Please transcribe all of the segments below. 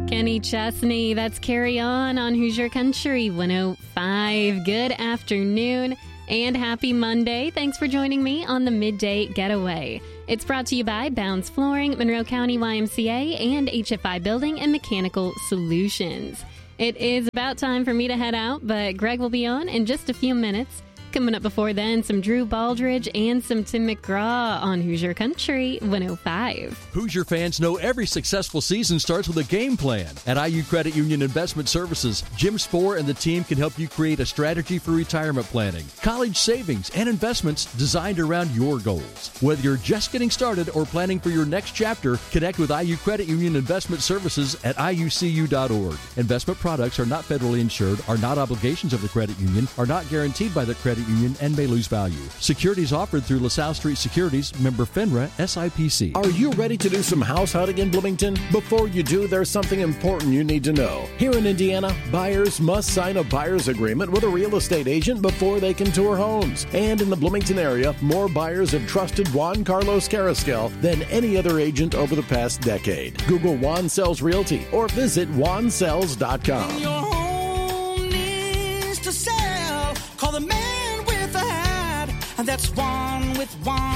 Kenny Chesney, that's Carry On Hoosier Country 105. Good afternoon and happy Monday. Thanks for joining me on the Midday Getaway. It's brought to you by Bounds Flooring, Monroe County YMCA, and HFI Building and Mechanical Solutions. It is about time for me to head out, but Greg will be on in just a few minutes. Coming up before then, some Drew Baldridge and some Tim McGraw on Hoosier Country 105. Hoosier fans know every successful season starts with a game plan. At IU Credit Union Investment Services, Jim Spohr and the team can help you create a strategy for retirement planning, college savings, and investments designed around your goals. Whether you're just getting started or planning for your next chapter, connect with IU Credit Union Investment Services at IUCU.org. Investment products are not federally insured, are not obligations of the credit union, are not guaranteed by the credit union, and may lose value. Securities offered through LaSalle Street Securities, member FINRA, SIPC. Are you ready to do some house hunting in Bloomington? Before you do, there's something important you need to know. Here in Indiana, buyers must sign a buyer's agreement with a real estate agent before they can tour homes. And in the Bloomington area, more buyers have trusted Juan Carlos Carrasquel than any other agent over the past decade. Google Juan Sells Realty or visit juansells.com. Your home needs to sell. Call the man with the hat. That's Juan with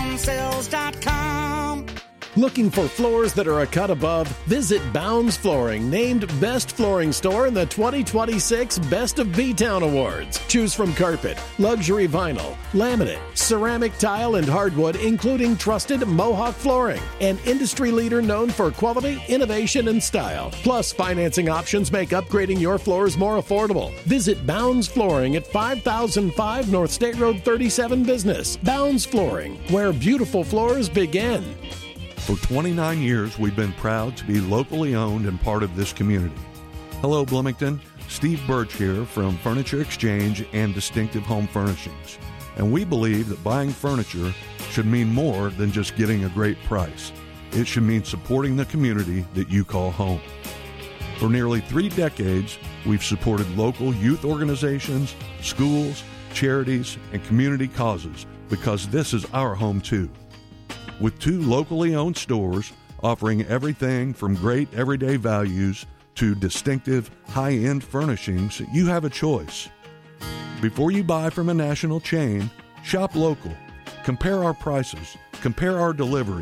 JuanSells.com. Looking for floors that are a cut above? Visit Bounds Flooring, named Best Flooring Store in the 2026 Best of B-Town Awards. Choose from carpet, luxury vinyl, laminate, ceramic tile, and hardwood, including trusted Mohawk Flooring, an industry leader known for quality, innovation, and style. Plus, financing options make upgrading your floors more affordable. Visit Bounds Flooring at 5005 North State Road 37 Business. Bounds Flooring, where beautiful floors begin. For 29 years, we've been proud to be locally owned and part of this community. Hello, Bloomington. Steve Birch here from Furniture Exchange and Distinctive Home Furnishings. And we believe that buying furniture should mean more than just getting a great price. It should mean supporting the community that you call home. For nearly 3 decades, we've supported local youth organizations, schools, charities, and community causes because this is our home too. With 2 locally owned stores offering everything from great everyday values to distinctive high-end furnishings, you have a choice. Before you buy from a national chain, shop local. Compare our prices. Compare our delivery.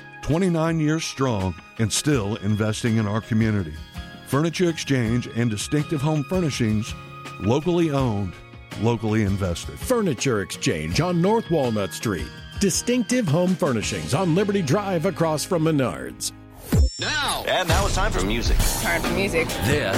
29 years strong and still investing in our community. Furniture Exchange and Distinctive Home Furnishings, locally owned, locally invested. Furniture Exchange on North Walnut Street. Distinctive Home Furnishings on Liberty Drive across from Menards. Now it's time for music. Time for music. This